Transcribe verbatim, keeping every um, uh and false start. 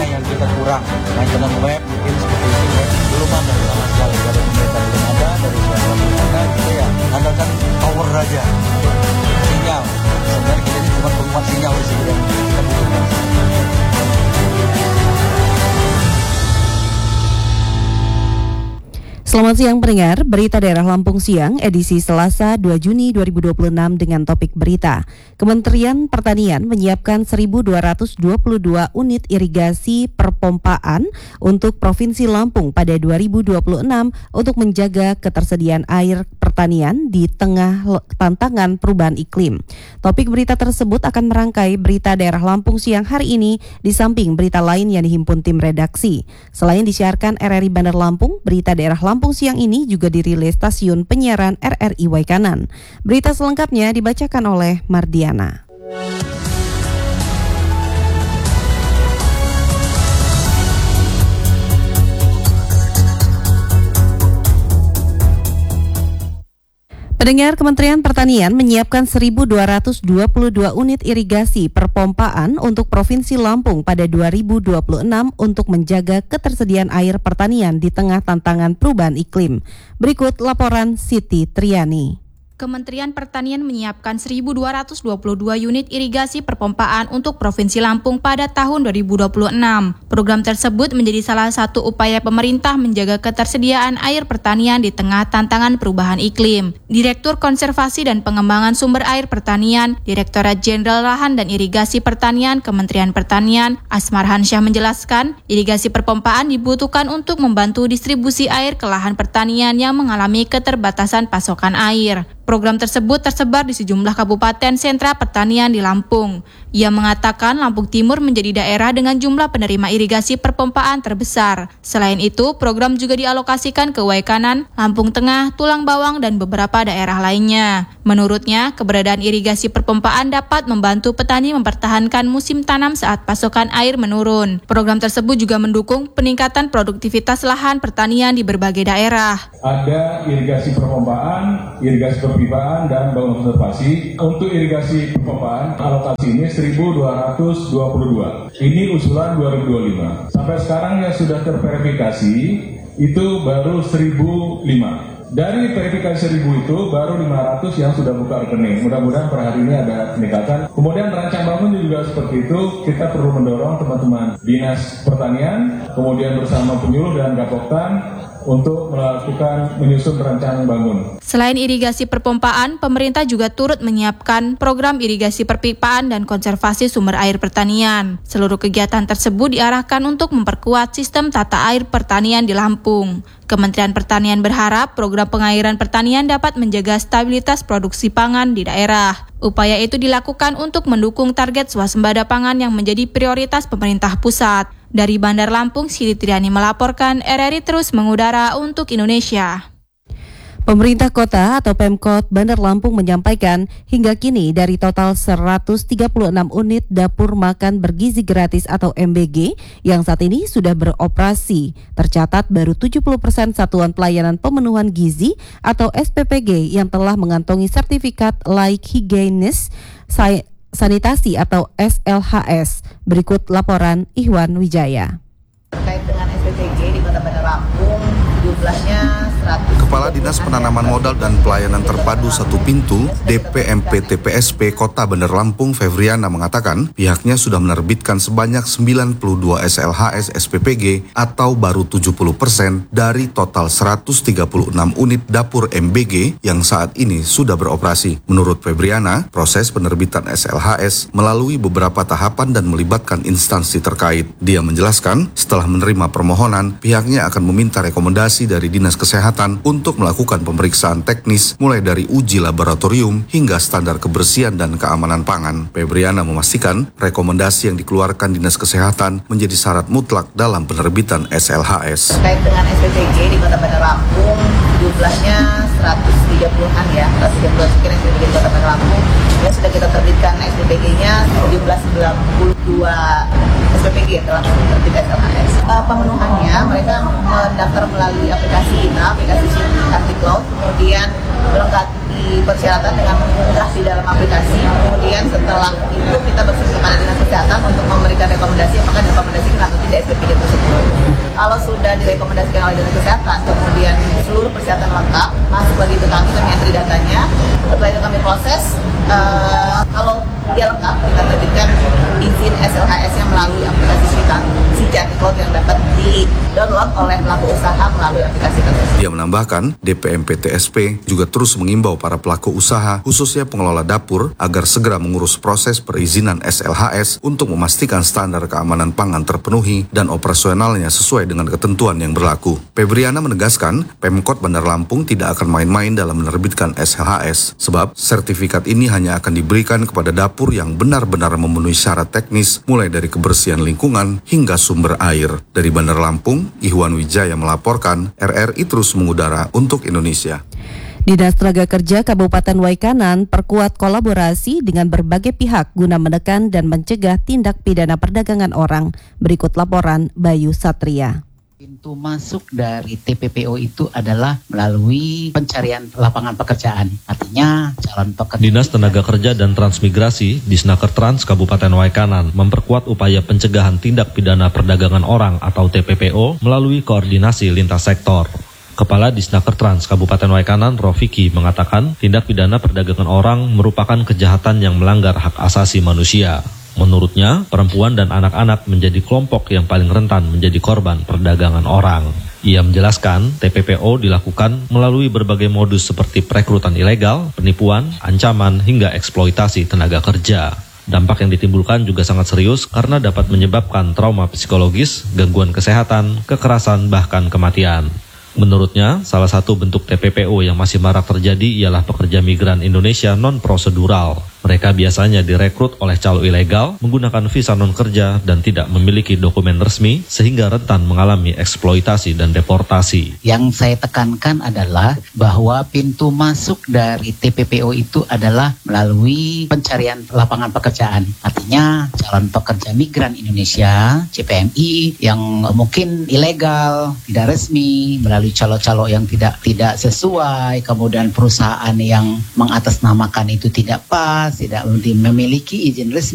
yang kita kurang. Maintenance web mungkin seperti itu ya. Belum ada sama sekali dari pemerintah, belum ada dari swasta maka kita ya andalkan power aja untuk sinyal. Sebenarnya kita ini cuma penguat sinyal di sini yang kita butuhkan. Selamat siang pendengar, berita daerah Lampung siang edisi Selasa dua Juni dua ribu dua puluh enam dengan topik berita. Kementerian Pertanian menyiapkan seribu dua ratus dua puluh dua unit irigasi perpompaan untuk Provinsi Lampung pada dua ribu dua puluh enam untuk menjaga ketersediaan air pertanian di tengah tantangan perubahan iklim. Topik berita tersebut akan merangkai berita daerah Lampung siang hari ini di samping berita lain yang dihimpun tim redaksi. Selain disiarkan R R I Bandar Lampung, berita daerah Lampung siang ini juga dirilis stasiun penyiaran R R I Waikanan. Berita selengkapnya dibacakan oleh Mardiana. Pendengar, Kementerian Pertanian menyiapkan seribu dua ratus dua puluh dua unit irigasi perpompaan untuk Provinsi Lampung pada dua ribu dua puluh enam untuk menjaga ketersediaan air pertanian di tengah tantangan perubahan iklim. Berikut laporan Siti Triani. Kementerian Pertanian menyiapkan seribu dua ratus dua puluh dua unit irigasi perpompaan untuk Provinsi Lampung pada tahun dua ribu dua puluh enam. Program tersebut menjadi salah satu upaya pemerintah menjaga ketersediaan air pertanian di tengah tantangan perubahan iklim. Direktur Konservasi dan Pengembangan Sumber Air Pertanian, Direktorat Jenderal Lahan dan Irigasi Pertanian Kementerian Pertanian, Asmar Hansyah menjelaskan, irigasi perpompaan dibutuhkan untuk membantu distribusi air ke lahan pertanian yang mengalami keterbatasan pasokan air. Program tersebut tersebar di sejumlah kabupaten sentra pertanian di Lampung. Ia mengatakan Lampung Timur menjadi daerah dengan jumlah penerima irigasi perpompaan terbesar. Selain itu, program juga dialokasikan ke Waikanan, Lampung Tengah, Tulang Bawang, dan beberapa daerah lainnya. Menurutnya, keberadaan irigasi perpompaan dapat membantu petani mempertahankan musim tanam saat pasokan air menurun. Program tersebut juga mendukung peningkatan produktivitas lahan pertanian di berbagai daerah. Ada irigasi perpompaan, irigasi perpipaan, dan bangunan konservasi. Untuk irigasi perpompaan, alokasi ini seribu dua ratus dua puluh dua. Ini usulan dua ribu dua puluh lima. Sampai sekarang yang sudah terverifikasi itu baru seribu lima. Dari verifikasi seribu itu baru lima ratus yang sudah buka rekening. Mudah-mudahan per hari ini ada peningkatan. Kemudian rancang bangun juga seperti itu. Kita perlu mendorong teman-teman Dinas Pertanian, kemudian bersama penyuluh dan Gapoktan untuk melakukan menyusun rancang bangun. Selain irigasi perpompaan, pemerintah juga turut menyiapkan program irigasi perpipaan dan konservasi sumber air pertanian. Seluruh kegiatan tersebut diarahkan untuk memperkuat sistem tata air pertanian di Lampung. Kementerian Pertanian berharap program pengairan pertanian dapat menjaga stabilitas produksi pangan di daerah. Upaya itu dilakukan untuk mendukung target swasembada pangan yang menjadi prioritas pemerintah pusat. Dari Bandar Lampung, Siti Triani melaporkan, R R I terus mengudara untuk Indonesia. Pemerintah kota atau Pemkot Bandar Lampung menyampaikan hingga kini dari total seratus tiga puluh enam unit dapur makan bergizi gratis atau M B G yang saat ini sudah beroperasi, tercatat baru tujuh puluh persen satuan pelayanan pemenuhan gizi atau S P P G yang telah mengantongi sertifikat layak higienis sanitasi atau S L H S. Berikut laporan Ihwan Wijaya. Terkait dengan S P P G di Kota Bandar Lampung, jumlahnya seratus. Kepala Dinas Penanaman Modal dan Pelayanan Terpadu Satu Pintu D P M P T P S P Kota Bandar Lampung Fevriana mengatakan pihaknya sudah menerbitkan sebanyak sembilan puluh dua S L H S S P P G atau baru tujuh puluh persen dari total seratus tiga puluh enam unit dapur M B G yang saat ini sudah beroperasi. Menurut Fevriana, proses penerbitan S L H S melalui beberapa tahapan dan melibatkan instansi terkait. Dia menjelaskan setelah menerima permohonan, pihaknya akan meminta rekomendasi dari Dinas Kesehatan untuk melakukan pemeriksaan teknis mulai dari uji laboratorium hingga standar kebersihan dan keamanan pangan. Febriana memastikan rekomendasi yang dikeluarkan Dinas Kesehatan menjadi syarat mutlak dalam penerbitan S L H S. Terkait dengan S P P G di Kota Bandar Lampung, jumlahnya seratus tiga puluhan ya, seratus tiga puluh sekian S P P G di Kota Bandar Lampung. Ya sudah kita terbitkan S P P G-nya jumlah sembilan puluh dua S P P G telah terbit S L H S. Uh, pemenuhannya mereka mendaftar melalui aplikasi kita, aplikasi Cantik Cloud, kemudian melengkapi persyaratan dengan mengunggah di dalam aplikasi. Kemudian setelah itu kita bersesuaian pada Dinas Kesehatan untuk memberikan rekomendasi apakah rekomendasi atau tidak. dari S P P G tersebut. Kalau sudah direkomendasikan oleh Dinas Kesehatan, kemudian seluruh persyaratan lengkap, masuk lagi ke kami, kami entry datanya, setelah itu kami proses, uh, kalau dia lengkap, kita terbitkan izin S L H S-nya melalui aplikasi kita, si Jati Cloud yang dapat di-download oleh pelaku usaha melalui aplikasi tersebut. Dia menambahkan, D P M P T S P juga terus mengimbau para pelaku usaha, khususnya pengelola dapur, agar segera mengurus proses perizinan S L H S untuk memastikan standar keamanan pangan terpenuhi dan operasionalnya sesuai dengan ketentuan yang berlaku. Febriana menegaskan, Pemkot Bandar Lampung tidak akan main-main dalam menerbitkan S L H S, sebab sertifikat ini hanya akan diberikan kepada dapur yang benar-benar memenuhi syarat teknis, mulai dari kebersihan lingkungan hingga sumber air. Dari Bandar Lampung, Ihwan Wijaya melaporkan, R R I terus mengudara untuk Indonesia. Dinas Tenaga Kerja Kabupaten Waikanan perkuat kolaborasi dengan berbagai pihak guna menekan dan mencegah tindak pidana perdagangan orang. Berikut laporan Bayu Satria. Pintu masuk dari T P P O itu adalah melalui pencarian lapangan pekerjaan. Artinya calon pekerja. Dinas Tenaga Kerja dan Transmigrasi Disnaker Trans Kabupaten Waikanan memperkuat upaya pencegahan tindak pidana perdagangan orang atau T P P O melalui koordinasi lintas sektor. Kepala Disnaker Trans Kabupaten Waikanan Rofiki mengatakan tindak pidana perdagangan orang merupakan kejahatan yang melanggar hak asasi manusia. Menurutnya, perempuan dan anak-anak menjadi kelompok yang paling rentan menjadi korban perdagangan orang. Ia menjelaskan, T P P O dilakukan melalui berbagai modus seperti perekrutan ilegal, penipuan, ancaman, hingga eksploitasi tenaga kerja. Dampak yang ditimbulkan juga sangat serius karena dapat menyebabkan trauma psikologis, gangguan kesehatan, kekerasan, bahkan kematian. Menurutnya, salah satu bentuk T P P O yang masih marak terjadi ialah pekerja migran Indonesia non-prosedural. Mereka biasanya direkrut oleh calo ilegal, menggunakan visa non-kerja dan tidak memiliki dokumen resmi, sehingga rentan mengalami eksploitasi dan deportasi. Yang saya tekankan adalah bahwa pintu masuk dari T P P O itu adalah melalui pencarian lapangan pekerjaan. Artinya calon pekerja migran Indonesia, C P M I, yang mungkin ilegal, tidak resmi, melalui calo-calo yang tidak tidak sesuai, kemudian perusahaan yang mengatasnamakan itu tidak pas, tidak memiliki izin resmi.